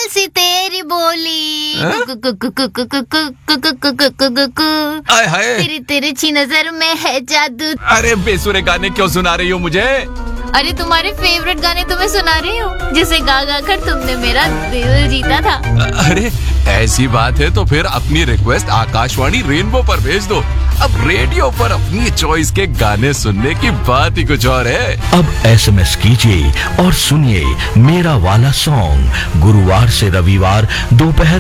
कोमल सी तेरी बोली, आय हाय, तेरी तिरछी नजर में है जादू। अरे बेसुरे गाने क्यों सुना रही हो मुझे? अरे तुम्हारे फेवरेट गाने तुम्हें सुना रही हूँ, जिसे गा गा कर तुमने मेरा दिल जीता था। अरे ऐसी बात है तो फिर अपनी रिक्वेस्ट आकाशवाणी रेनबो पर भेज दो। अब रेडियो पर अपनी चॉइस के गाने सुनने की बात ही कुछ और है। अब SMS कीजिए और सुनिए मेरा वाला सॉन्ग गुरुवार से रविवार दोपहर